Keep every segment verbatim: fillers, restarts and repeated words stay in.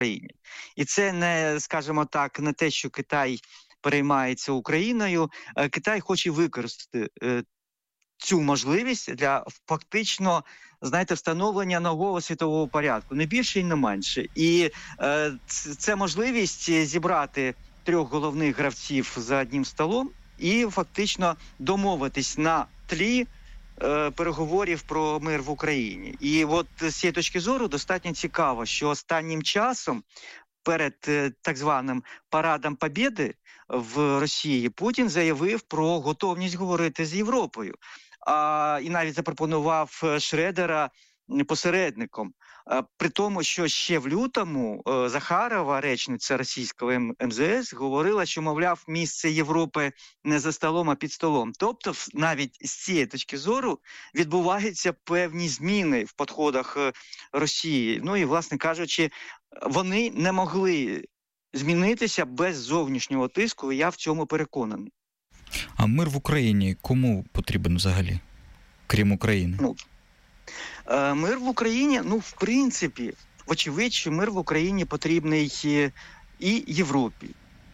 Україні. І це не, скажімо так, не те, що Китай переймається Україною. Китай хоче використати цю можливість для фактично, знаєте, встановлення нового світового порядку, не більше і не менше. І е, це можливість зібрати трьох головних гравців за одним столом і фактично домовитись на тлі е, переговорів про мир в Україні. І от з цієї точки зору достатньо цікаво, що останнім часом перед е, так званим парадом Побєди в Росії Путін заявив про готовність говорити з Європою. А, і навіть запропонував Шредера посередником. А, при тому, що ще в лютому а, Захарова, речниця російського ем зе ес, говорила, що, мовляв, місце Європи не за столом, а під столом. Тобто, навіть з цієї точки зору відбуваються певні зміни в підходах Росії. Ну і, власне кажучи, вони не могли змінитися без зовнішнього тиску, і я в цьому переконаний. А мир в Україні кому потрібен взагалі, крім України? Ну, е, мир в Україні, ну, в принципі, вочевидь, що мир в Україні потрібний і Європі,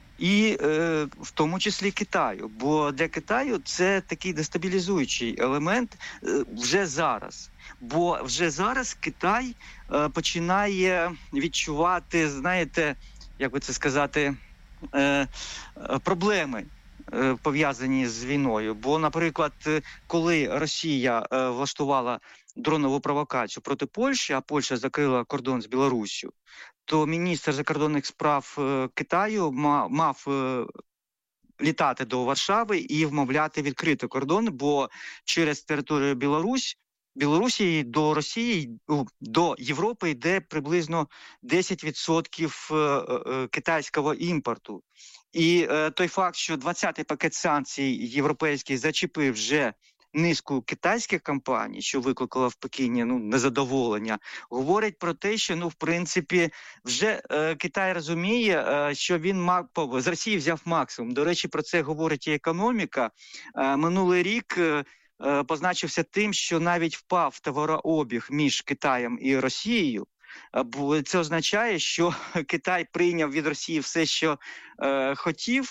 і е, в тому числі Китаю. Бо для Китаю це такий дестабілізуючий елемент е, вже зараз. Бо вже зараз Китай е, починає відчувати, знаєте, як би це сказати, е, е, проблеми, пов'язані з війною. Бо, наприклад, коли Росія е, влаштувала дронову провокацію проти Польщі, а Польща закрила кордон з Білоруссю, то міністр закордонних справ е, Китаю ма, мав е, літати до Варшави і вмовляти відкрити кордон, бо через територію Білорусь Білорусі до Росії, до Європи йде приблизно десять відсотків китайського імпорту. І е, той факт, що двадцятий пакет санкцій європейський зачепив вже низку китайських компаній, що викликало в Пекіні ну, незадоволення, говорить про те, що, ну, в принципі, вже е, Китай розуміє, е, що він мав, з Росії взяв максимум. До речі, про це говорить і економіка. Е, минулий рік е, позначився тим, що навіть впав товарообіг між Китаєм і Росією. Бо це означає, що Китай прийняв від Росії все, що е, хотів,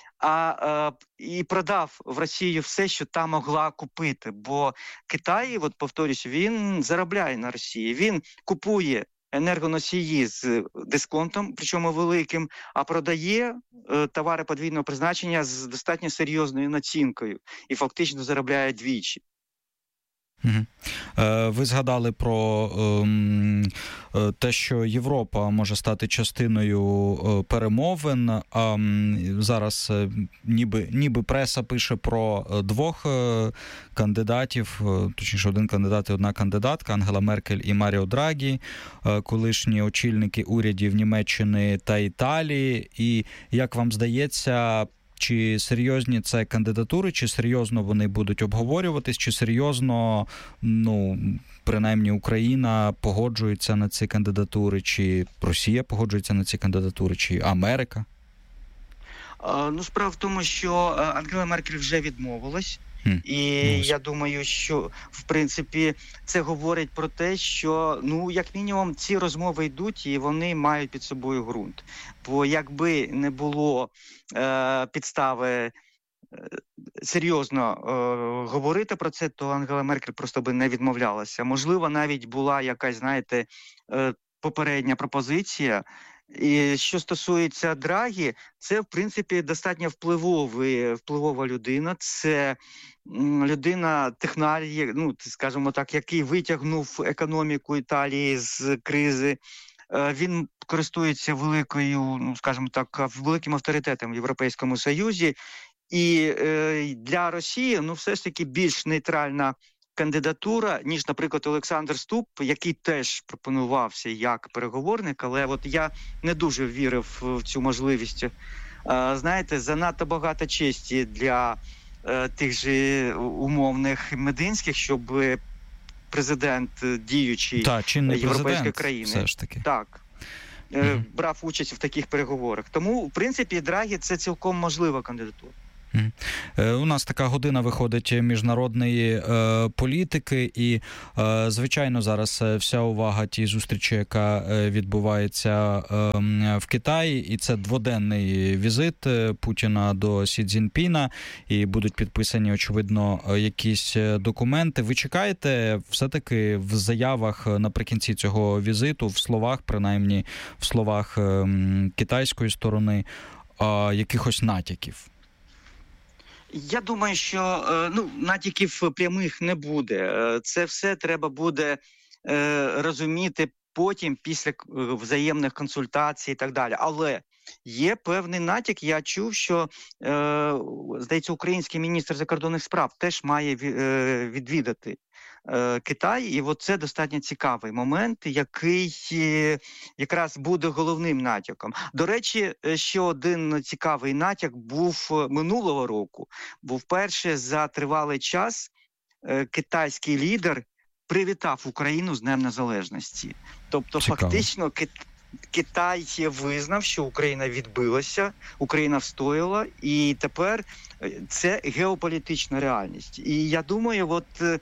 а е, і продав в Росію все, що та могла купити. Бо Китай, от повторюсь, він заробляє на Росії. Він купує енергоносії з дисконтом, причому великим, а продає е, товари подвійного призначення з достатньо серйозною націнкою і фактично заробляє двічі. Ви згадали про те, що Європа може стати частиною перемовин. Зараз ніби, ніби преса пише про двох кандидатів, точніше один кандидат і одна кандидатка, Ангела Меркель і Маріо Драгі, колишні очільники урядів Німеччини та Італії. І, як вам здається, чи серйозні це кандидатури, чи серйозно вони будуть обговорюватись, чи серйозно, ну, принаймні Україна погоджується на ці кандидатури, чи Росія погоджується на ці кандидатури, чи Америка? А, ну, справа в тому, що Ангела Меркель вже відмовилась. І mm. я думаю, що, в принципі, це говорить про те, що, ну, як мінімум, ці розмови йдуть, і вони мають під собою ґрунт. Бо якби не було е, підстави е, серйозно е, говорити про це, то Ангела Меркель просто би не відмовлялася. Можливо, навіть була якась, знаєте, е, попередня пропозиція. І що стосується Драгі, це, в принципі, достатньо впливовий, впливова людина. Це людина технарій, ну, скажімо так, який витягнув економіку Італії з кризи. Він користується великою, ну, скажімо так, великим авторитетом в Європейському Союзі. І е, для Росії, ну, все ж таки більш нейтральна кандидатура, ніж, наприклад, Олександр Ступп, який теж пропонувався як переговорник, але от я не дуже вірив в цю можливість. Знаєте, занадто багато честі для тих же умовних Мединських, щоб президент діючий Та, європейської країни все ж таки. Так, mm-hmm. брав участь в таких переговорах. Тому, в принципі, Драгі – це цілком можлива кандидатура. У нас така година виходить міжнародної е, політики і, е, звичайно, зараз вся увага тій зустрічі, яка відбувається е, в Китаї, і це дводенний візит Путіна до Сі Цзіньпіна, і будуть підписані, очевидно, якісь документи. Ви чекаєте все-таки в заявах наприкінці цього візиту, в словах, принаймні в словах е, китайської сторони, е, якихось натяків? Я думаю, що ну, натяків прямих не буде. Це все треба буде е, розуміти потім, після взаємних консультацій і так далі. Але є певний натяк. Я чув, що, е, здається, український міністр закордонних справ теж має е, відвідати е, Китай. І от це достатньо цікавий момент, який е, якраз буде головним натяком. До речі, ще один цікавий натяк був минулого року. Бо вперше за тривалий час е, китайський лідер привітав Україну з Днем Незалежності. Тобто, Цікаво. фактично, Китай визнав, що Україна відбилася, Україна встояла, і тепер це геополітична реальність. І я думаю, от е,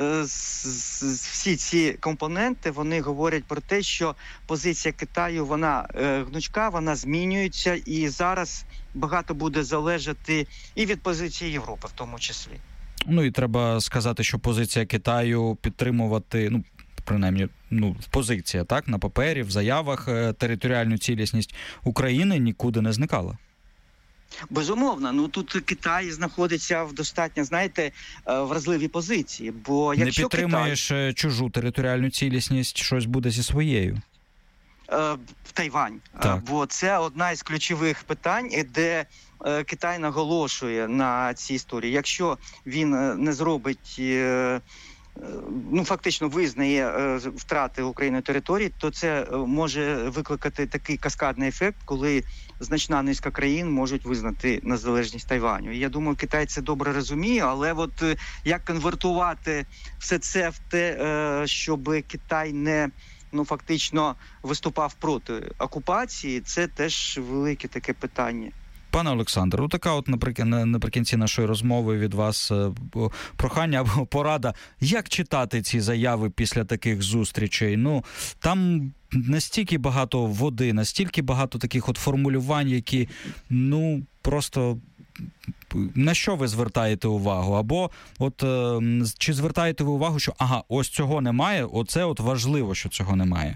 всі ці компоненти, вони говорять про те, що позиція Китаю, вона е, гнучка, вона змінюється, і зараз багато буде залежати і від позиції Європи в тому числі. Ну і треба сказати, що позиція Китаю підтримувати, ну, принаймні, ну, позиція, так, на папері, в заявах, територіальну цілісність України нікуди не зникала. Безумовно. Ну, тут Китай знаходиться в достатньо, знаєте, вразливій позиції. Бо якщо не підтримуєш Китай... чужу територіальну цілісність, щось буде зі своєю. В Тайвань. Так. Бо це одна із ключових питань, де Китай наголошує на цій історії. Якщо він не зробить, ну, фактично визнає втрати України території, то це може викликати такий каскадний ефект, коли значна низка країн можуть визнати незалежність Тайваню. І я думаю, Китай це добре розуміє, але от як конвертувати все це в те, щоб Китай не, ну, фактично виступав проти окупації, це теж велике таке питання. Пане Олександре, така от наприкінці нашої розмови від вас прохання або порада. Як читати ці заяви після таких зустрічей? Ну, там настільки багато води, настільки багато таких от формулювань, які, ну, просто... На що ви звертаєте увагу? Або от чи звертаєте ви увагу, що ага, ось цього немає, оце от важливо, що цього немає?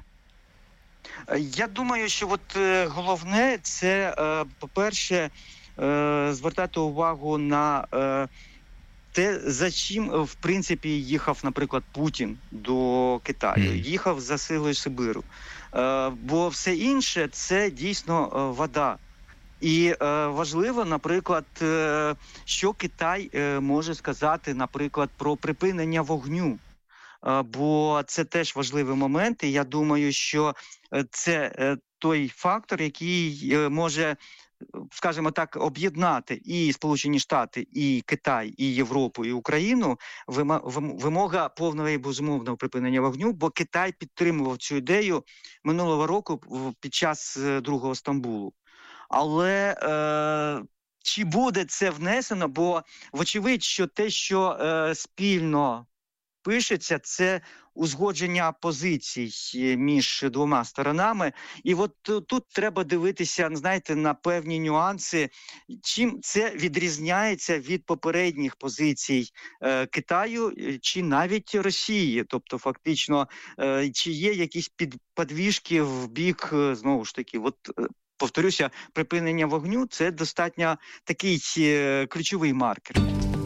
Я думаю, що от е, головне це, е, по-перше, е, звертати увагу на е, те, за чим, в принципі, їхав, наприклад, Путін до Китаю. Mm. Їхав за силою Сибиру. Е, бо все інше – це дійсно е, вода. І е, важливо, наприклад, е, що Китай е, може сказати, наприклад, про припинення вогню. Бо це теж важливий момент, і я думаю, що це той фактор, який може, скажімо так, об'єднати і Сполучені Штати, і Китай, і Європу, і Україну, вимога повного і безумовного припинення вогню, бо Китай підтримував цю ідею минулого року під час Другого Стамбулу. Але е, чи буде це внесено, бо вочевидь, що те, що е, спільно пишеться, це узгодження позицій між двома сторонами. І от тут треба дивитися, знаєте, на певні нюанси, чим це відрізняється від попередніх позицій е, Китаю чи навіть Росії. Тобто, фактично, е, чи є якісь під, підвіжки в бік, е, знову ж таки, от, е, повторюся, припинення вогню – це достатньо такий е, ключовий маркер.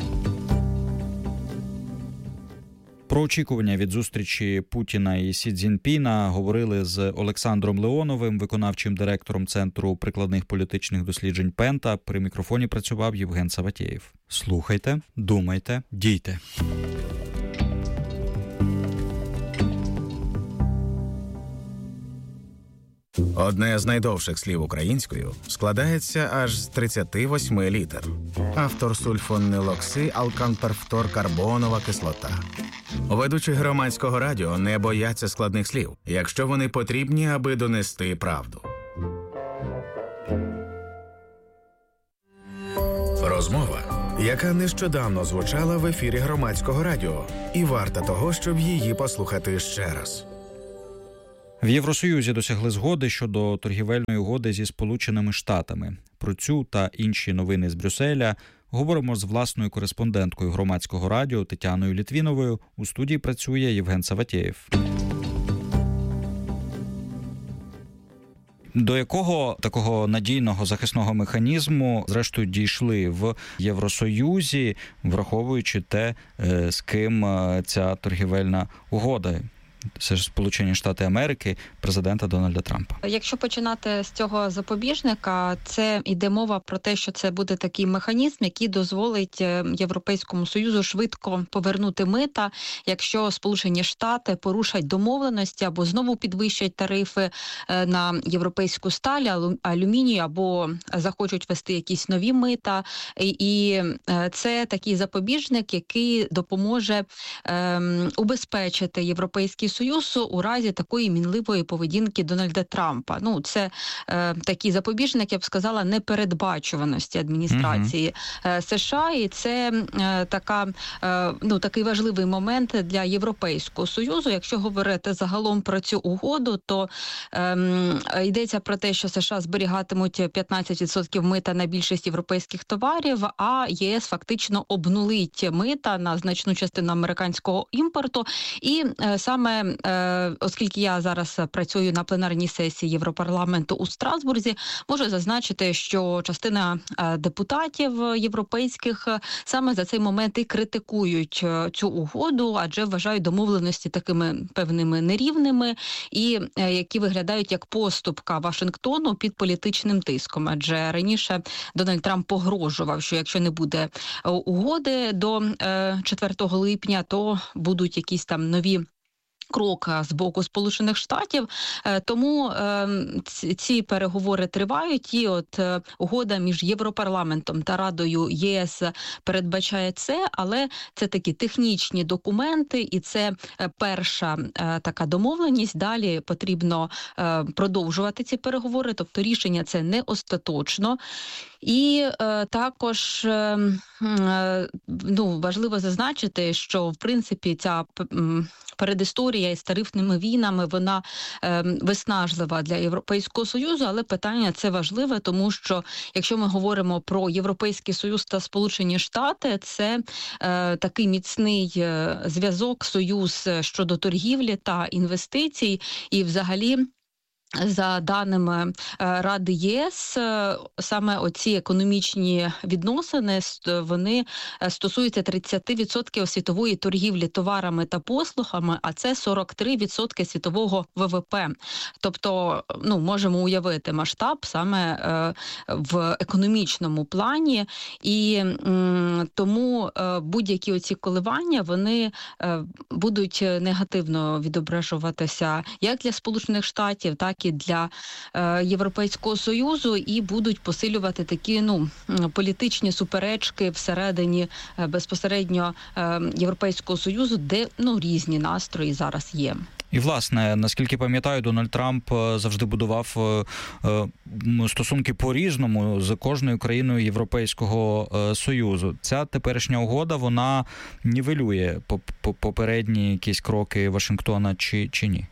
Про очікування від зустрічі Путіна і Сі Цзіньпіна говорили з Олександром Леоновим, виконавчим директором Центру прикладних політичних досліджень Пента. При мікрофоні працював Євген Саватєєв. Слухайте, думайте, дійте. Одне з найдовших слів українською складається аж з тридцяти восьми літер. Автор сульфонилокси алканперфторкарбонова кислота. Ведучі громадського радіо не бояться складних слів, якщо вони потрібні, аби донести правду. Розмова, яка нещодавно звучала в ефірі Громадського радіо, і варта того, щоб її послухати ще раз. В Євросоюзі досягли згоди щодо торгівельної угоди зі Сполученими Штатами. Про цю та інші новини з Брюсселя говоримо з власною кореспонденткою Громадського радіо Тетяною Літвіновою. У студії працює Євген Саватєєв. До якого такого надійного захисного механізму, зрештою, дійшли в Євросоюзі, враховуючи те, з ким ця торгівельна угода? Це ж Сполучені Штати Америки, президента Дональда Трампа. Якщо починати з цього запобіжника, це йде мова про те, що це буде такий механізм, який дозволить Європейському Союзу швидко повернути мита, якщо Сполучені Штати порушать домовленості або знову підвищать тарифи на європейську сталь, алюміній, або захочуть ввести якісь нові мита. І це такий запобіжник, який допоможе ем, убезпечити Європейський Союз у разі такої мінливої поведінки Дональда Трампа. Ну, це е, такий запобіжник, я б сказала, непередбачуваності адміністрації uh-huh. США, і це е, така, е, ну, такий важливий момент для Європейського Союзу. Якщо говорити загалом про цю угоду, то е, йдеться про те, що США зберігатимуть п'ятнадцять відсотків мита на більшість європейських товарів, а ЄС фактично обнулить мита на значну частину американського імпорту. І е, саме оскільки я зараз працюю на пленарній сесії Європарламенту у Страсбурзі, можу зазначити, що частина депутатів європейських саме за цей момент і критикують цю угоду, адже вважають домовленості такими певними нерівними і які виглядають як поступка Вашингтону під політичним тиском. Адже раніше Дональд Трамп погрожував, що якщо не буде угоди до четвертого липня, то будуть якісь там нові крок з боку Сполучених Штатів, тому ці переговори тривають, і от угода між Європарламентом та Радою ЄС передбачає це, але це такі технічні документи, і це перша така домовленість. Далі потрібно продовжувати ці переговори, тобто рішення це не остаточно. І е, також е, е, ну, важливо зазначити, що в принципі ця передісторія із тарифними війнами, вона е, виснажлива для Європейського Союзу, але питання це важливе, тому що якщо ми говоримо про Європейський Союз та Сполучені Штати, це е, такий міцний е, зв'язок, союз щодо торгівлі та інвестицій, і взагалі за даними Ради ЄС, саме оці економічні відносини, вони стосуються тридцять відсотків світової торгівлі товарами та послугами, а це сорок три відсотки світового ВВП. Тобто, ну, можемо уявити масштаб саме в економічному плані, і м, тому будь-які оці коливання, вони будуть негативно відображуватися як для Сполучених Штатів, так і для е, Європейського Союзу, і будуть посилювати такі, ну, політичні суперечки всередині е, безпосередньо е, Європейського Союзу, де, ну, різні настрої зараз є. І, власне, наскільки пам'ятаю, Дональд Трамп завжди будував стосунки по-різному з кожною країною Європейського Союзу. Ця теперішня угода, вона нівелює попередні якісь кроки Вашингтона чи, чи ні?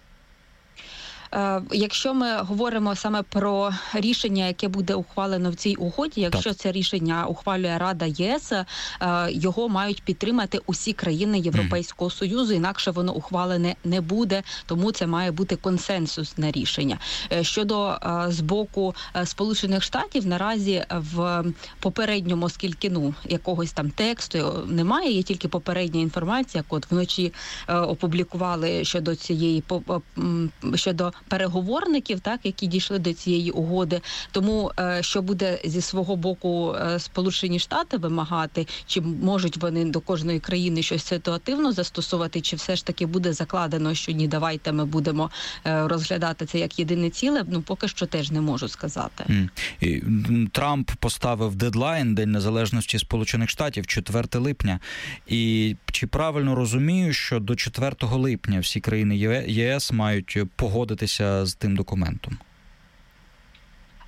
Якщо ми говоримо саме про рішення, яке буде ухвалено в цій угоді, якщо так. це рішення ухвалює Рада ЄС, його мають підтримати усі країни Європейського mm. Союзу, інакше воно ухвалене не буде, тому це має бути консенсусне рішення. Щодо з боку Сполучених Штатів, наразі в попередньому, оскільки, ну, якогось там тексту немає, є тільки попередня інформація, як от вночі опублікували щодо цієї, щодо переговорників, так, які дійшли до цієї угоди. Тому що буде зі свого боку Сполучені Штати вимагати, чи можуть вони до кожної країни щось ситуативно застосувати, чи все ж таки буде закладено, що ні, давайте ми будемо розглядати це як єдине ціле, ну поки що теж не можу сказати. Mm. І Трамп поставив дедлайн, День Незалежності Сполучених Штатів, четвертого липня. І чи правильно розумію, що до четвертого липня всі країни ЄС мають погодитися з тим документом?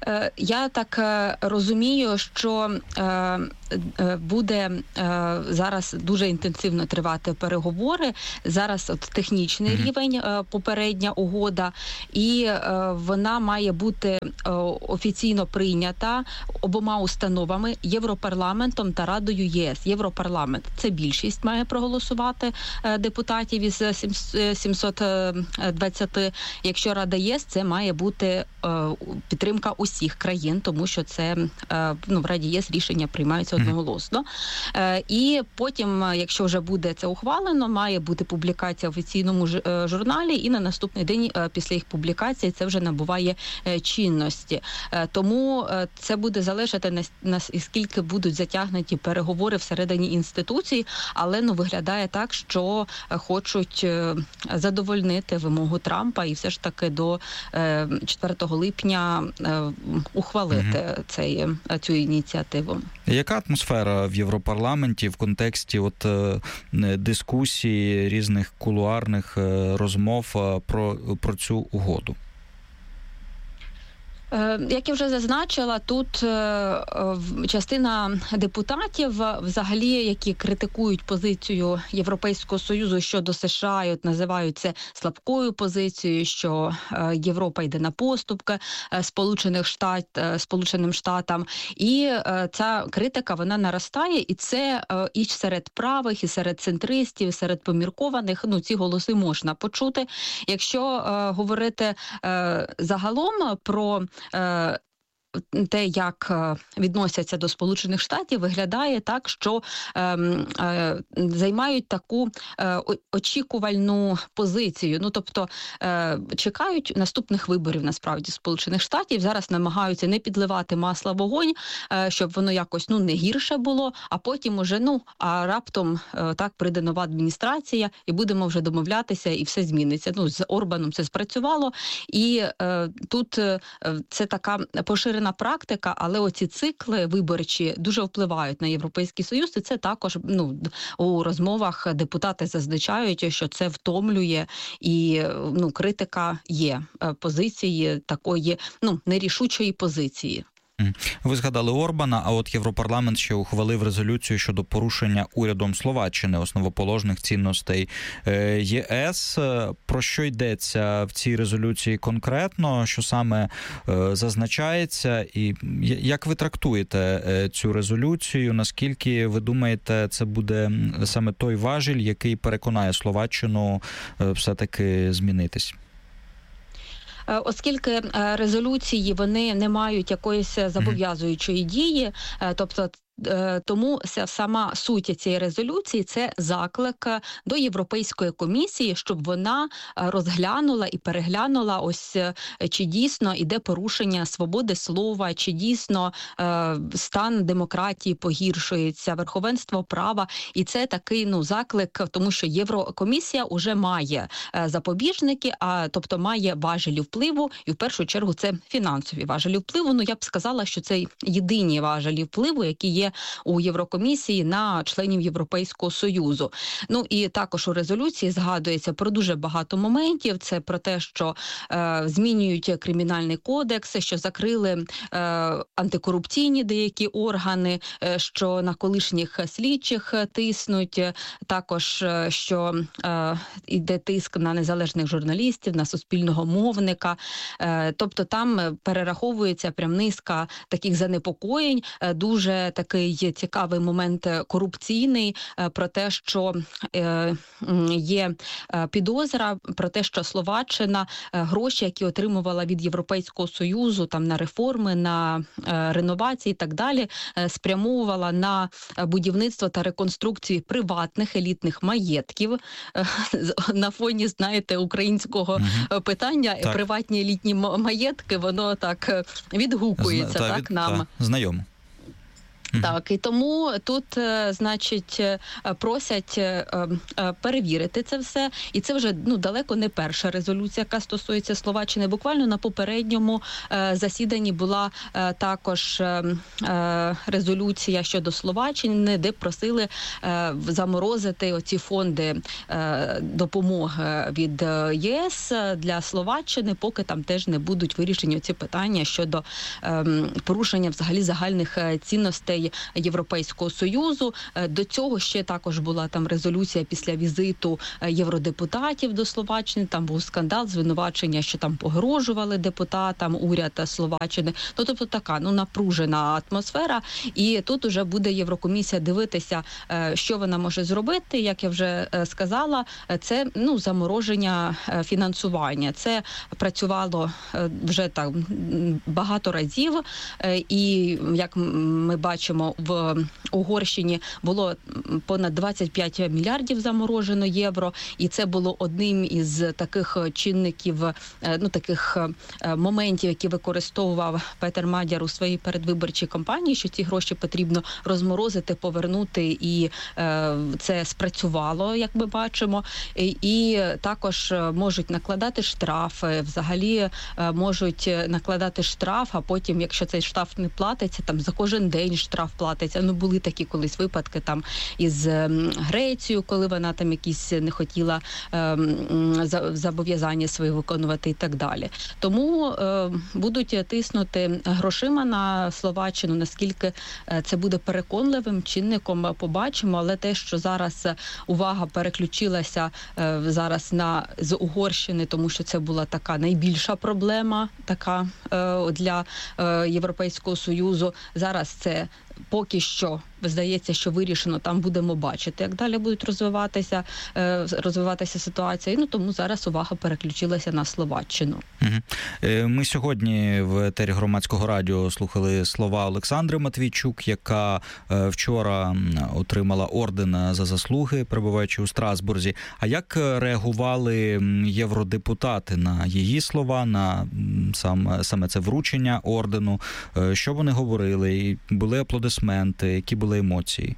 Я так розумію, що буде зараз дуже інтенсивно тривати переговори. Зараз от технічний mm-hmm. рівень, попередня угода, і вона має бути офіційно прийнята обома установами, Європарламентом та Радою ЄС. Європарламент – це більшість має проголосувати депутатів із сімсот двадцяти. Якщо Рада ЄС, це має бути підтримка усіх країн, тому що це ну, в Раді ЄС рішення приймаються одноголосно. Mm-hmm. І потім, якщо вже буде це ухвалено, має бути публікація в офіційному журналі, і на наступний день після їх публікації це вже набуває чинності. Тому це буде залежати наскільки будуть затягнуті переговори всередині інституцій, але ну виглядає так, що хочуть задовольнити вимогу Трампа і все ж таки до четвертого липня ухвалити mm-hmm. цей, цю ініціативу. Яка атмосфера в Європарламенті в контексті от дискусій, різних кулуарних розмов про, про цю угоду? Як я вже зазначила, тут частина депутатів, взагалі, які критикують позицію Європейського Союзу щодо США, і от називають це слабкою позицією, що Європа йде на поступки Сполучених Штат, Сполученим Штатам. І ця критика, вона наростає, і це і серед правих, і серед центристів, і серед поміркованих, ну, ці голоси можна почути. Якщо говорити загалом про те, як відносяться до Сполучених Штатів, виглядає так, що е, е, займають таку е, очікувальну позицію. Ну, тобто, е, чекають наступних виборів, насправді, Сполучених Штатів. Зараз намагаються не підливати масла в вогонь, е, щоб воно якось, ну, не гірше було, а потім уже, ну, а раптом е, так прийде нова адміністрація, і будемо вже домовлятися, і все зміниться. Ну, з Орбаном це спрацювало, і е, тут е, це така поширена практика, але оці цикли виборчі дуже впливають на Європейський Союз, і це також, ну, у розмовах депутати зазначають, що це втомлює, і, ну, критика є позиції такої, ну, нерішучої позиції. Ви згадали Орбана, а от Європарламент ще ухвалив резолюцію щодо порушення урядом Словаччини основоположних цінностей ЄС. Про що йдеться в цій резолюції конкретно, що саме зазначається, і як ви трактуєте цю резолюцію? Наскільки, ви думаєте, це буде саме той важіль, який переконає Словаччину все-таки змінитись? Оскільки резолюції, вони не мають якоїсь зобов'язуючої дії, тобто тому сама суть цієї резолюції – це заклик до Європейської комісії, щоб вона розглянула і переглянула, ось чи дійсно іде порушення свободи слова, чи дійсно е, стан демократії погіршується, верховенство права. І це такий, ну, заклик, тому що Єврокомісія вже має запобіжники, а тобто має важелі впливу, і в першу чергу це фінансові важелі впливу. Ну, я б сказала, що це єдині важелі впливу, які є у Єврокомісії на членів Європейського Союзу. Ну і також у резолюції згадується про дуже багато моментів. Це про те, що е, змінюють кримінальний кодекс, що закрили е, антикорупційні деякі органи, е, що на колишніх слідчих тиснуть, також що е, йде тиск на незалежних журналістів, на суспільного мовника. Е, тобто там перераховується прям низка таких занепокоєнь, е, дуже такий є цікавий момент корупційний, про те, що є підозра, про те, що Словаччина гроші, які отримувала від Європейського Союзу там на реформи, на реновації і так далі, спрямовувала на будівництво та реконструкцію приватних елітних маєтків. На фоні, знаєте, українського угу. питання так. Приватні елітні маєтки, воно так відгукується, Зна, так, від, нам. Та, знайомо. Так, і тому тут, значить, просять перевірити це все, і це вже, ну, далеко не перша резолюція, яка стосується Словаччини. Буквально на попередньому засіданні була також резолюція щодо Словаччини, де просили заморозити оці фонди допомоги від ЄС для Словаччини, поки там теж не будуть вирішені ці питання щодо порушення взагалі загальних цінностей Європейського Союзу. До цього ще також була там резолюція після візиту євродепутатів до Словаччини. Там був скандал, звинувачення, що там погрожували депутатам, уряд Словаччини. Ну, тобто така, ну, напружена атмосфера. І тут уже буде Єврокомісія дивитися, що вона може зробити. Як я вже сказала, це, ну, замороження фінансування. Це працювало вже так багато разів. І, як ми бачимо, в Угорщині було понад двадцять п'ять мільярдів заморожено євро, і це було одним із таких чинників, ну, таких моментів, які використовував Петер Мадяр у своїй передвиборчій кампанії, що ці гроші потрібно розморозити, повернути, і е, це спрацювало, як ми бачимо. І, і також можуть накладати штрафи, взагалі можуть накладати штраф, а потім, якщо цей штраф не платиться, там за кожен день штраф платиться. Ну, були такі колись випадки там із Грецією, коли вона там якісь не хотіла е, зобов'язання свої виконувати і так далі. Тому е, будуть тиснути грошима на Словаччину, наскільки це буде переконливим чинником, побачимо, але те, що зараз увага переключилася е, зараз на з Угорщини, тому що це була така найбільша проблема така е, для е, Європейського Союзу. Зараз це поки що здається, що вирішено, там будемо бачити, як далі будуть розвиватися, розвиватися ситуація. Ну, тому зараз увага переключилася на Словаччину. Ми сьогодні в етері Громадського радіо слухали слова Олександри Матвійчук, яка вчора отримала орден за заслуги, перебуваючи у Страсбурзі. А як реагували євродепутати на її слова, на сам, саме це вручення ордену? Що вони говорили? Були аплодисменти? Які були емоції?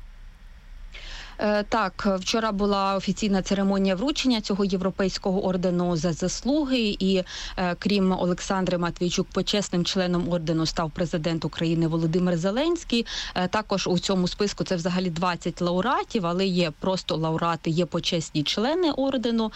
Так, вчора була офіційна церемонія вручення цього європейського ордену за заслуги, і крім Олександри Матвійчук, почесним членом ордену став президент України Володимир Зеленський. Також у цьому списку це взагалі двадцять лауреатів, але є просто лауреати, є почесні члени ордену,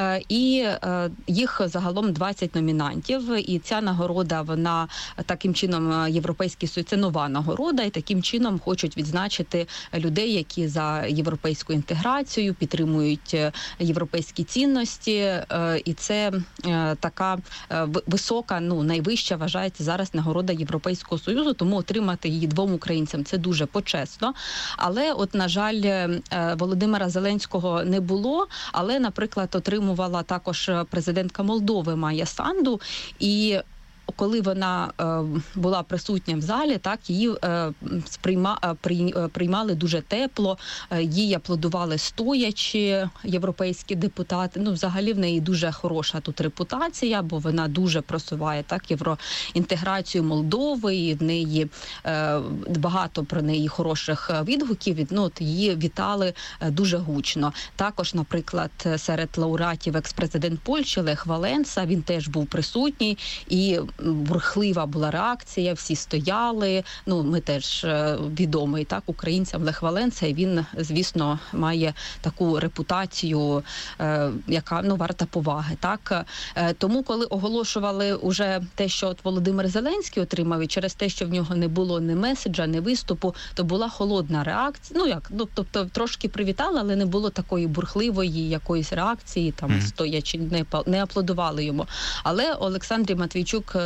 і їх загалом двадцять номінантів. І ця нагорода, вона таким чином, Європейський Союз, це нова нагорода, і таким чином хочуть відзначити людей, які за європейську європейську інтеграцію, підтримують європейські цінності, і це така висока, ну, найвища, вважається зараз нагорода Європейського Союзу, тому отримати її двом українцям – це дуже почесно. Але, от, на жаль, Володимира Зеленського не було, але, наприклад, отримувала також президентка Молдови Майя Санду, і коли вона е, була присутня в залі, так, її е, сприйма, е, при, е, приймали дуже тепло, е, їй аплодували стоячи європейські депутати. Ну, взагалі в неї дуже хороша тут репутація, бо вона дуже просуває так євроінтеграцію Молдови, і в неї е, багато про неї хороших відгуків. Ну, от її вітали е, дуже гучно. Також, наприклад, серед лауреатів екс-президент Польщі Лех Валенса, він теж був присутній, і бурхлива була реакція, всі стояли. Ну, ми теж відомий, так, українцям Лех Валенса, і він, звісно, має таку репутацію, е, яка, ну, варта поваги, так. Е, тому, коли оголошували уже те, що от Володимир Зеленський отримав, і через те, що в нього не було ні меседжа, ні виступу, то була холодна реакція. Ну, як, ну, тобто, трошки привітали, але не було такої бурхливої якоїсь реакції, там, mm-hmm. стоячи, не, не аплодували йому. Але Олександрі Матвійчук,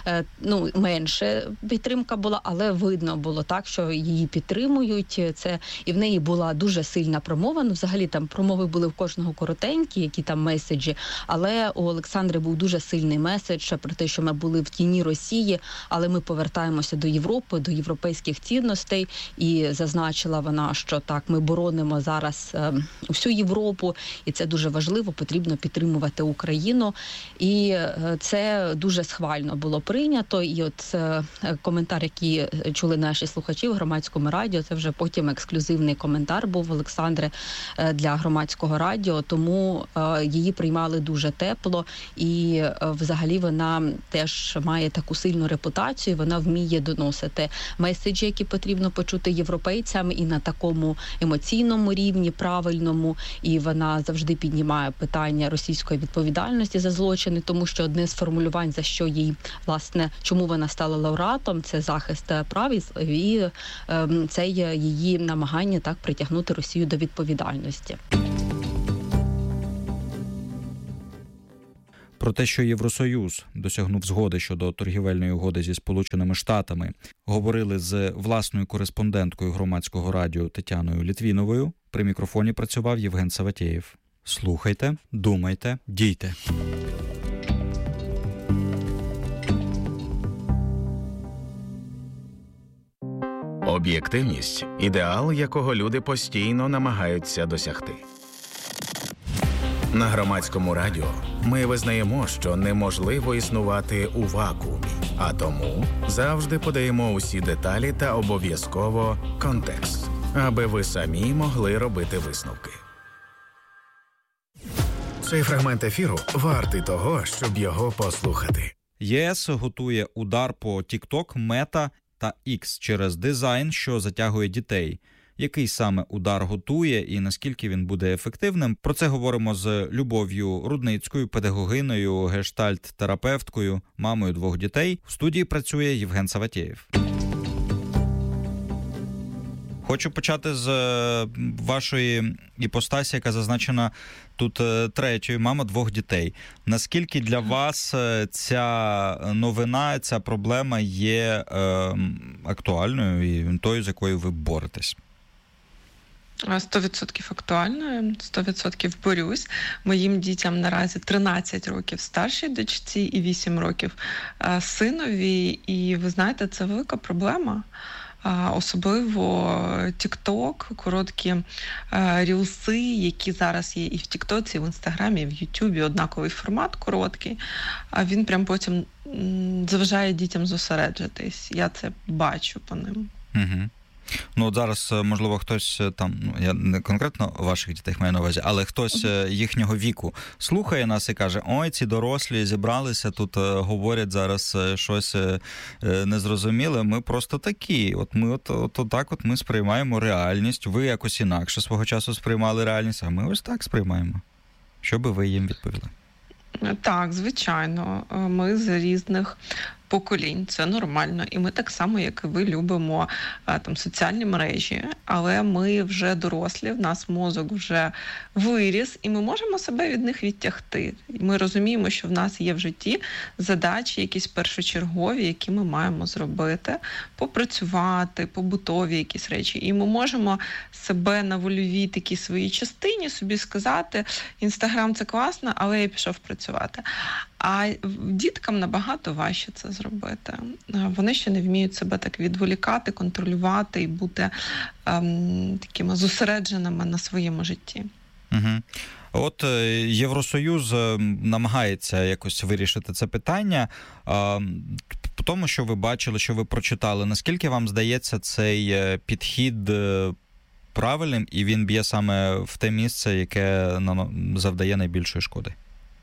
ну, менше підтримка була, але видно було так, що її підтримують. Це, і в неї була дуже сильна промова. Ну, взагалі, там промови були в кожного коротенькі, які там меседжі, але у Олександри був дуже сильний меседж про те, що ми були в тіні Росії, але ми повертаємося до Європи, до європейських цінностей, і зазначила вона, що так, ми боронимо зараз е, всю Європу, і це дуже важливо, потрібно підтримувати Україну, і е, це дуже схвально воно було прийнято. І от коментар, який чули наші слухачі в Громадському радіо, це вже потім ексклюзивний коментар був, Олександре, для Громадського радіо, тому її приймали дуже тепло, і взагалі вона теж має таку сильну репутацію, вона вміє доносити меседжі, які потрібно почути європейцям, і на такому емоційному рівні, правильному, і вона завжди піднімає питання російської відповідальності за злочини, тому що одне з формулювань, за що їй, власне, чому вона стала лауреатом, це захист прав, і е, це її намагання так притягнути Росію до відповідальності. Про те, що Євросоюз досягнув згоди щодо торгівельної угоди зі Сполученими Штатами, говорили з власною кореспонденткою Громадського радіо Тетяною Літвіновою. При мікрофоні працював Євген Саватєєв. Слухайте, думайте, дійте. Об'єктивність – ідеал, якого люди постійно намагаються досягти. На Громадському радіо ми визнаємо, що неможливо існувати у вакуумі, а тому завжди подаємо усі деталі та обов'язково контекст, аби ви самі могли робити висновки. Цей фрагмент ефіру вартий того, щоб його послухати. ЄС готує удар по TikTok, Meta та X через дизайн, що затягує дітей. Який саме удар готує і наскільки він буде ефективним? Про це говоримо з Любов'ю Рудницькою, педагогиною, гештальт-терапевткою, мамою двох дітей. В студії працює Євген Саватєєв. Хочу почати з вашої іпостасі, яка зазначена тут третьою, мама двох дітей. Наскільки для вас ця новина, ця проблема є е, актуальною і тою, з якою ви боретесь? Сто відсотків актуальною, сто відсотків борюсь. Моїм дітям наразі тринадцять років старшій дочці і вісім років синові. І ви знаєте, це велика проблема. Особливо TikTok, короткі рілси, які зараз є і в Тіктоці, і в Інстаграмі, і в Ютубі, однаковий формат короткий, а він прям потім заважає дітям зосереджитись. Я це бачу по ним. Угу. Ну, от зараз, можливо, хтось там, ну, я не конкретно ваших дітей маю на увазі, але хтось їхнього віку слухає нас і каже, ой, ці дорослі зібралися, тут говорять зараз щось незрозуміле, ми просто такі. От ми от, от, от так от ми сприймаємо реальність, ви якось інакше свого часу сприймали реальність, а ми ось так сприймаємо. Що би ви їм відповіли? Так, звичайно. Ми з різних поколінь, це нормально. І ми так само, як і ви, любимо там соціальні мережі, але ми вже дорослі, в нас мозок вже виріс, і ми можемо себе від них відтягти. Ми розуміємо, що в нас є в житті задачі якісь першочергові, які ми маємо зробити, попрацювати, побутові якісь речі. І ми можемо себе на вольовій такій своїй частині собі сказати, Інстаграм – це класно, але я пішов працювати. А діткам набагато важче це зробити. Вони ще не вміють себе так відволікати, контролювати і бути ем, такими зосередженими на своєму житті. Угу. От Євросоюз намагається якось вирішити це питання. По тому, що ви бачили, що ви прочитали, наскільки вам здається цей підхід правильним, і він б'є саме в те місце, яке завдає найбільшої шкоди?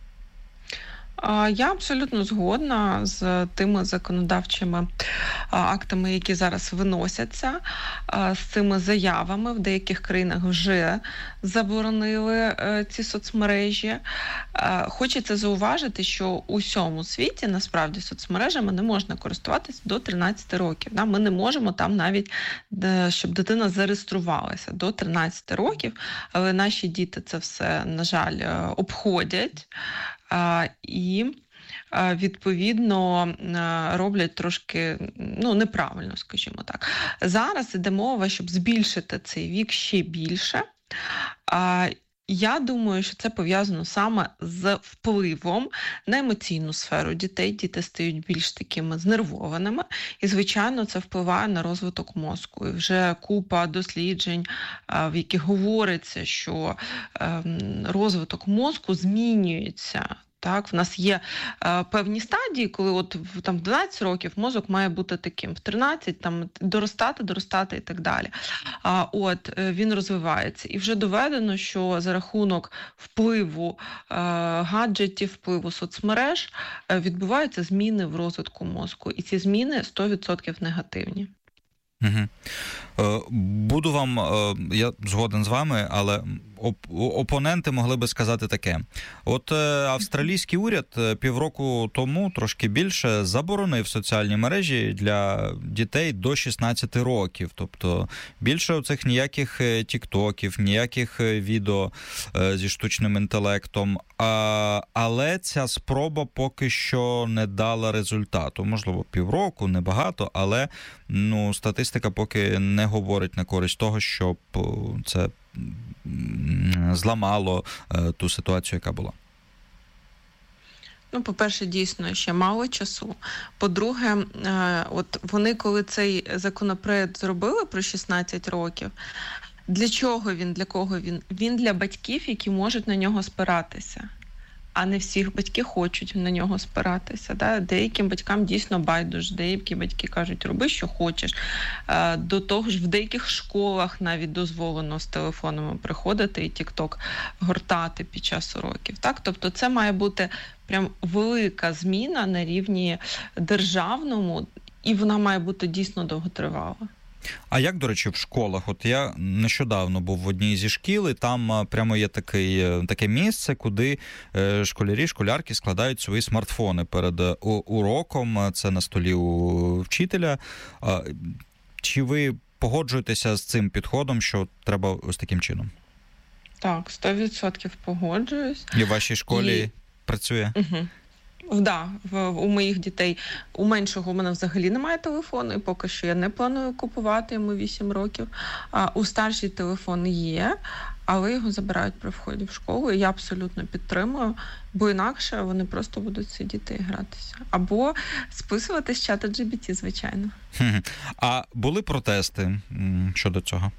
Я абсолютно згодна з тими законодавчими актами, які зараз виносяться, з цими заявами. В деяких країнах вже заборонили ці соцмережі. Хочеться зауважити, що у всьому світі насправді соцмережами не можна користуватися до тринадцяти років. Ми не можемо там навіть, щоб дитина зареєструвалася до тринадцяти років, але наші діти це все, на жаль, обходять. І, відповідно, роблять трошки, ну, неправильно, скажімо так. Зараз іде мова, щоб збільшити цей вік ще більше. Я думаю, що це пов'язано саме з впливом на емоційну сферу дітей. Діти стають більш такими знервованими, і, звичайно, це впливає на розвиток мозку. І вже купа досліджень, в яких говориться, що розвиток мозку змінюється Так, в нас є е, певні стадії, коли от в там дванадцять років мозок має бути таким, в тринадцять там доростати, доростати і так далі. А от е, він розвивається, і вже доведено, що за рахунок впливу е, гаджетів, впливу соцмереж е, відбуваються зміни в розвитку мозку, і ці зміни сто відсотків негативні. Угу. Буду вам, я згоден з вами, але опоненти могли би сказати таке. От австралійський уряд півроку тому, трошки більше, заборонив соціальні мережі для дітей до шістнадцяти років. Тобто більше оцих ніяких тіктоків, ніяких відео зі штучним інтелектом. Але ця спроба поки що не дала результату. Можливо, півроку, небагато, але ну, статистика поки не говорить на користь того, щоб це зламало ту ситуацію, яка була. Ну, по-перше, дійсно, ще мало часу. По-друге, от вони, коли цей законопроект зробили про шістнадцять років, для чого він, для кого він? Він для батьків, які можуть на нього спиратися. А не всі батьки хочуть на нього спиратися. Да? Деяким батькам дійсно байдуже, деякі батьки кажуть, роби, що хочеш. До того ж, в деяких школах навіть дозволено з телефонами приходити і тік-ток гортати під час уроків. Так? Тобто це має бути прям велика зміна на рівні державному, і вона має бути дійсно довготривала. А як, до речі, в школах? От я нещодавно був в одній зі шкіл, і там прямо є такий, таке місце, куди школярі, школярки складають свої смартфони перед уроком. Це на столі у вчителя. Чи ви погоджуєтеся з цим підходом, що треба ось таким чином? Так, сто відсотків погоджуюсь. І в вашій школі і... працює? Угу. Да, в, у моїх дітей, у меншого у мене взагалі немає телефону, і поки що я не планую купувати, йому вісім років. А у старшій телефон є, але його забирають при вході в школу, і я абсолютно підтримую, бо інакше вони просто будуть сидіти і гратися. Або списувати з чата джі пі ті, звичайно. А були протести щодо цього?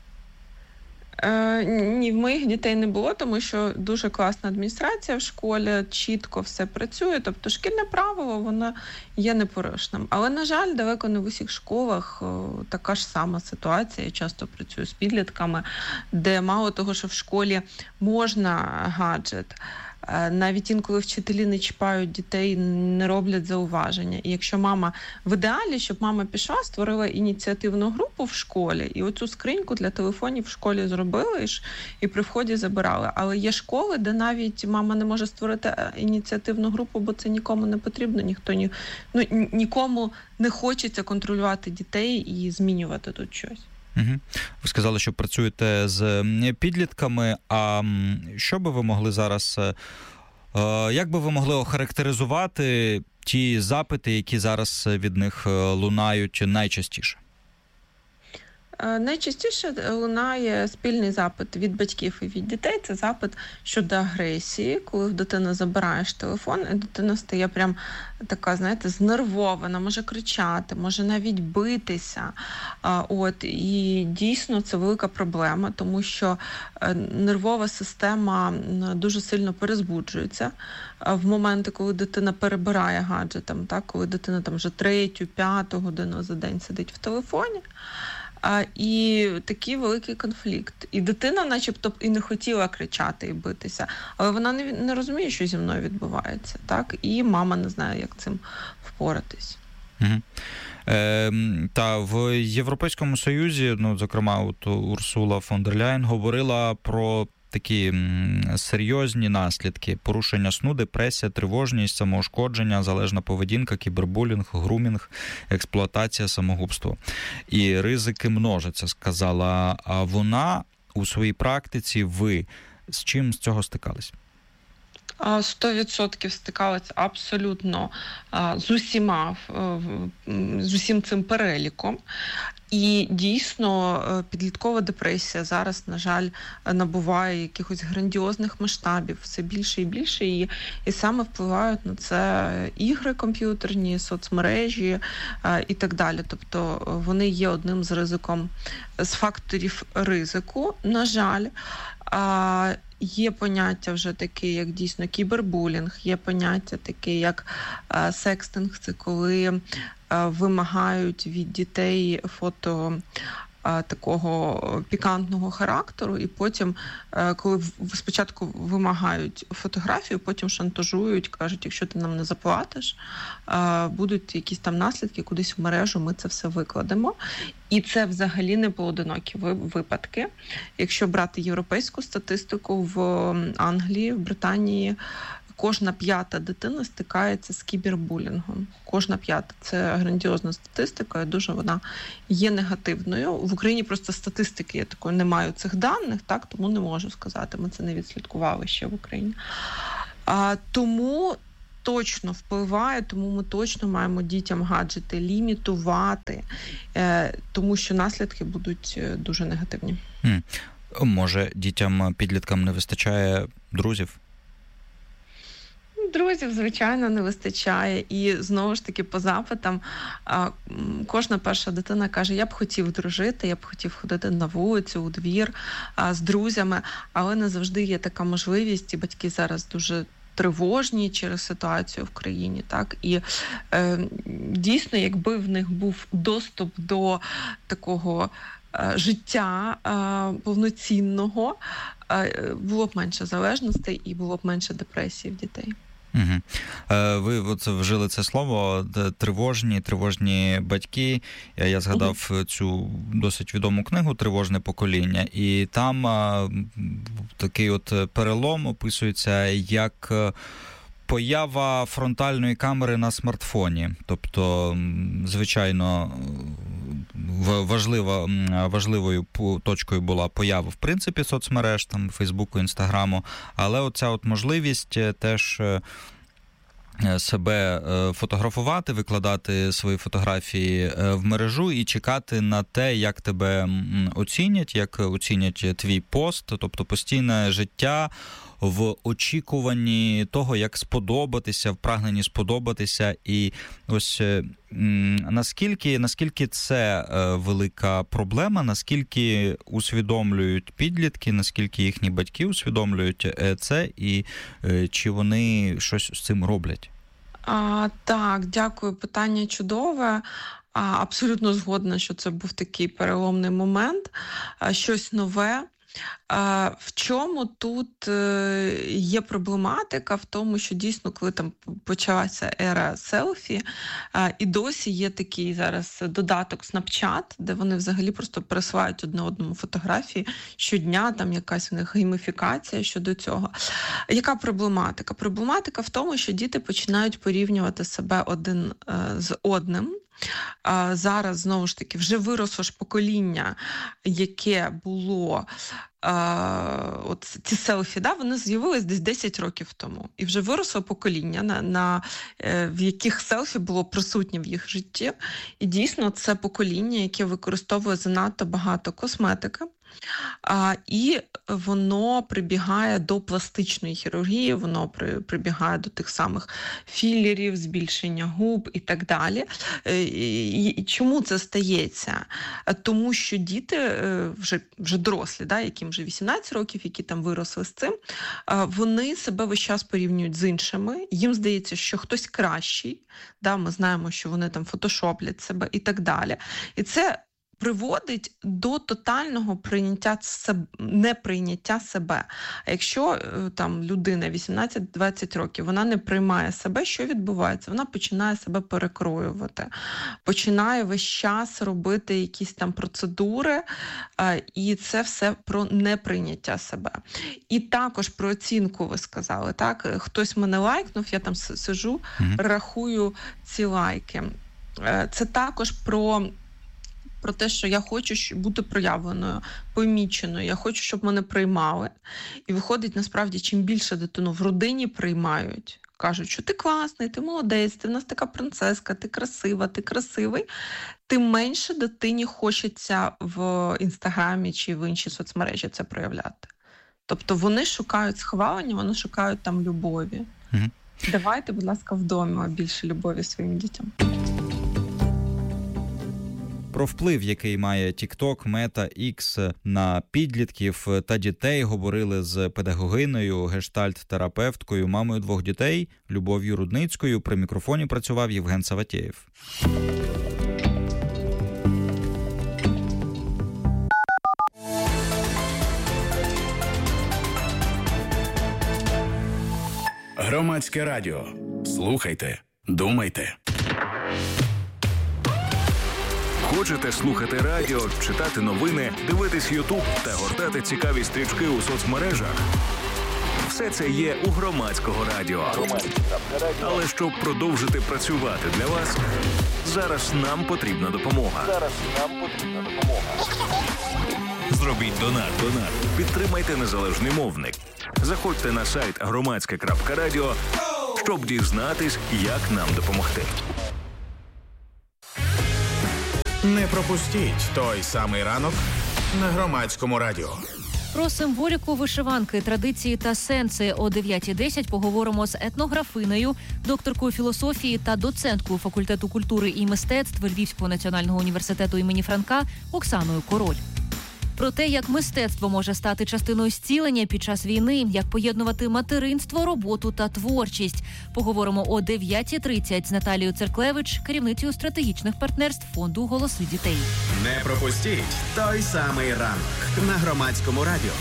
Е, ні, в моїх дітей не було, тому що дуже класна адміністрація в школі, чітко все працює, тобто шкільне правило, воно є непорушним. Але, на жаль, далеко не в усіх школах о, така ж сама ситуація. Я часто працюю з підлітками, де мало того, що в школі можна гаджет, навіть інколи вчителі не чіпають дітей, не роблять зауваження. І якщо мама, в ідеалі, щоб мама пішла, створила ініціативну групу в школі, і оцю скриньку для телефонів в школі зробили і при вході забирали. Але є школи, де навіть мама не може створити ініціативну групу, бо це нікому не потрібно, ніхто ні, ну, нікому не хочеться контролювати дітей і змінювати тут щось. Угу. Ви сказали, що працюєте з підлітками, а що би ви могли зараз, як би ви могли охарактеризувати ті запити, які зараз від них лунають найчастіше? Найчастіше лунає спільний запит від батьків і від дітей. Це запит щодо агресії, коли в дитини забираєш телефон, і дитина стає прям така, знаєте, знервована, може кричати, може навіть битися. От, і дійсно це велика проблема, тому що нервова система дуже сильно перезбуджується в моменти, коли дитина перебирає гаджетом, так, коли дитина там вже третю, п'яту годину за день сидить в телефоні. А, і такий великий конфлікт. І дитина начебто і не хотіла кричати і битися, але вона не, не розуміє, що зі мною відбувається. Так? І мама не знає, як цим впоратись. Угу. Е, та в Європейському Союзі, ну, зокрема, от Урсула фон дер Ляєн говорила про такі серйозні наслідки: порушення сну, депресія, тривожність, самоушкодження, залежна поведінка, кібербулінг, грумінг, експлуатація, самогубство. І ризики множаться, сказала вона. У своїй практиці ви з чим з цього стикались? Сто відсотків стикалися абсолютно з усіма, з усім цим переліком. І дійсно підліткова депресія зараз, на жаль, набуває якихось грандіозних масштабів, все більше і більше, і, і саме впливають на це ігри комп'ютерні, соцмережі і так далі. Тобто вони є одним з ризиком, з факторів ризику, на жаль. А, є поняття вже таке, як дійсно кібербулінг, є поняття таке, як а, секстинг, це коли а, вимагають від дітей фото такого пікантного характеру, і потім, коли спочатку вимагають фотографію, потім шантажують, кажуть, якщо ти нам не заплатиш, будуть якісь там наслідки, кудись в мережу ми це все викладемо. І це взагалі не поодинокі випадки. Якщо брати європейську статистику, в Англії, в Британії кожна п'ята дитина стикається з кібербулінгом. Кожна п'ята. Це грандіозна статистика, і дуже вона є негативною. В Україні просто статистики я такої не маю цих даних, так, тому не можу сказати. Ми це не відслідкували ще в Україні. А, тому точно впливає, тому ми точно маємо дітям гаджети лімітувати, е, тому що наслідки будуть дуже негативні. Mm. Може, дітям, підліткам не вистачає друзів? Друзів, звичайно, не вистачає. І, знову ж таки, по запитам кожна перша дитина каже, я б хотів дружити, я б хотів ходити на вулицю, у двір з друзями, але не завжди є така можливість, і батьки зараз дуже тривожні через ситуацію в країні, так, і е, дійсно, якби в них був доступ до такого е, життя е, повноцінного, е, було б менше залежностей і було б менше депресії в дітей. Угу. Ви от вжили це слово тривожні, тривожні батьки. Я згадав угу. цю досить відому книгу «Тривожне покоління», і там а, такий от перелом описується як поява фронтальної камери на смартфоні. Тобто, звичайно, важлива, важливою точкою була поява, в принципі, соцмереж, там, Фейсбуку, Інстаграму, але оця от можливість теж себе фотографувати, викладати свої фотографії в мережу і чекати на те, як тебе оцінять, як оцінять твій пост, тобто постійне життя в очікуванні того, як сподобатися, в прагненні сподобатися. І ось наскільки, наскільки це велика проблема, наскільки усвідомлюють підлітки, наскільки їхні батьки усвідомлюють це, і чи вони щось з цим роблять? А, так, дякую. Питання чудове. А, абсолютно згодна, що це був такий переломний момент, а, щось нове. В чому тут є проблематика? В тому, що дійсно, коли там почалася ера селфі, і досі є такий зараз додаток Snapchat, де вони взагалі просто пересилають одне одному фотографії щодня, там якась у них гейміфікація щодо цього. Яка проблематика? Проблематика в тому, що діти починають порівнювати себе один з одним. А зараз, знову ж таки, вже виросло ж покоління, яке було, а, от ці селфі, да, вони з'явились десь десять років тому. І вже виросло покоління, на, на, в яких селфі було присутнє в їх житті. І дійсно це покоління, яке використовує занадто багато косметики. А, і воно прибігає до пластичної хірургії, воно при, прибігає до тих самих філерів, збільшення губ і так далі. І, і чому це стається? Тому що діти, вже, вже дорослі, да, яким вже вісімнадцять років, які там виросли з цим, вони себе весь час порівнюють з іншими, їм здається, що хтось кращий, да, ми знаємо, що вони там фотошоплять себе і так далі. І це приводить до тотального прийняття себе, неприйняття себе. А якщо там людина вісімнадцять-двадцять років, вона не приймає себе, що відбувається? Вона починає себе перекроювати, починає весь час робити якісь там процедури, і це все про неприйняття себе. І також про оцінку ви сказали, так? Хтось мене лайкнув, я там сижу, mm-hmm. рахую ці лайки. Це також про про те, що я хочу бути проявленою, поміченою, я хочу, щоб мене приймали. І виходить, насправді, чим більше дитину в родині приймають, кажуть, що ти класний, ти молодець, ти в нас така принцеска, ти красива, ти красивий, тим менше дитині хочеться в Інстаграмі чи в іншій соцмережі це проявляти. Тобто вони шукають схвалення, вони шукають там любові. Mm-hmm. Давайте, будь ласка, вдома більше любові своїм дітям. Про вплив, який має TikTok, Meta, X на підлітків та дітей, говорили з педагогиною, гештальт-терапевткою, мамою двох дітей Любов'ю Рудницькою. При мікрофоні працював Євген Саватєєв. Громадське радіо. Слухайте, думайте. Хочете слухати радіо, читати новини, дивитись Ютуб та гортати цікаві стрічки у соцмережах? Все це є у Громадського радіо. Але щоб продовжити працювати для вас, зараз нам потрібна допомога. Зараз нам потрібна допомога. Зробіть донат. Донат. Підтримайте незалежний мовник. Заходьте на сайт громадське крапка радіо, щоб дізнатись, як нам допомогти. Не пропустіть той самий ранок на Громадському радіо. Про символіку вишиванки, традиції та сенси о дев'ятій десять поговоримо з етнографинею, докторкою філософії та доценткою факультету культури і мистецтв Львівського національного університету імені Франка Оксаною Король. Про те, як мистецтво може стати частиною зцілення під час війни, як поєднувати материнство, роботу та творчість. Поговоримо о дев'ятій тридцять з Наталією Церклевич, керівницею стратегічних партнерств фонду «Голоси дітей». Не пропустіть той самий ранок на Громадському радіо.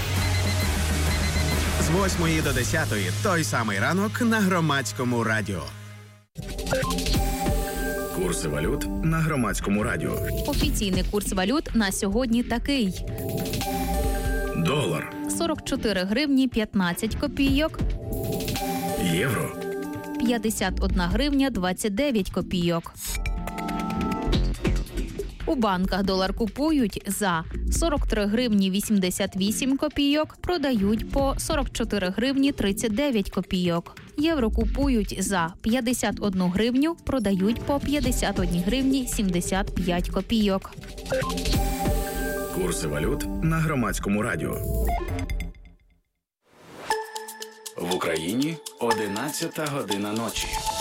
З восьмої до десятої той самий ранок на Громадському радіо. Курси валют на Громадському радіо. Офіційний курс валют на сьогодні такий. Долар. сорок чотири гривні п'ятнадцять копійок. Євро. п'ятдесят одна гривня двадцять дев'ять копійок. У банках долар купують за сорок три гривні вісімдесят вісім копійок, продають по сорок чотири гривні тридцять дев'ять копійок. Євро купують за п'ятдесят одну гривню, продають по п'ятдесят одна гривні сімдесят п'ять копійок. Курси валют на Громадському радіо. В Україні одинадцята година ночі.